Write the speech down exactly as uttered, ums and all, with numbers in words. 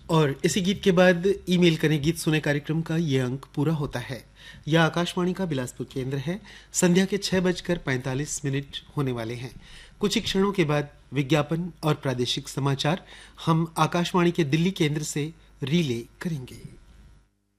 और इसी गीत के बाद ईमेल करें गीत सुने कार्यक्रम का ये अंक पूरा होता है। यह आकाशवाणी का बिलासपुर केंद्र है। संध्या के छह बजकर पैंतालीस मिनट होने वाले हैं। कुछ ही क्षणों के बाद विज्ञापन और प्रादेशिक समाचार हम आकाशवाणी के दिल्ली केंद्र से रिले करेंगे।